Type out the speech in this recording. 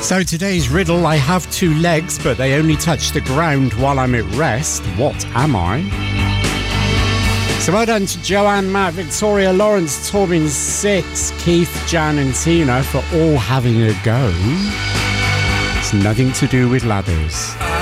So today's riddle, I have two legs, but they only touch the ground while I'm at rest. What am I? So well done to Joanne, Matt, Victoria, Lawrence, Torbin, Six, Keith, Jan and Tina for all having a go. It's nothing to do with ladders.